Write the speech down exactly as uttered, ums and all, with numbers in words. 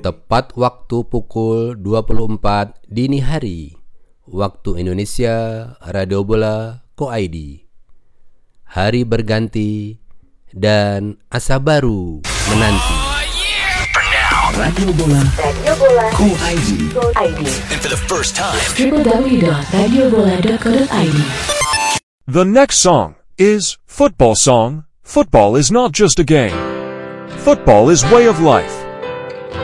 Tepat waktu pukul dua puluh empat dini hari, waktu Indonesia, Radio Bola Co I D. Hari berganti dan asa baru menanti. Radio Bola, Radio Bola Co I D. And for the first time, w w w dot radio bola dot co dot i d. The next song is Football Song. Football is not just a game. Football is way of life.